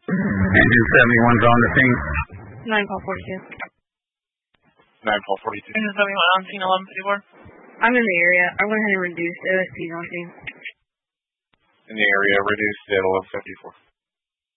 Engine 71's on the scene. 9 call 42. 9 call 42. Engine 71 on scene 1154. I'm in the area. I went ahead and reduced OSP's on scene. In the area, reduced at 1154.